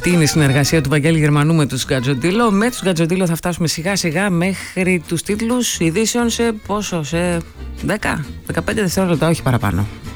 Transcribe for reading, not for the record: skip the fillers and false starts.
Αυτή είναι η συνεργασία του Βαγγέλη Γερμανού με τους Γκατζοντήλο. Με τους Γκατζοντήλο θα φτάσουμε σιγά σιγά μέχρι τους τίτλους ειδήσεων σε πόσο, σε 10-15 δευτερόλεπτα, όχι παραπάνω.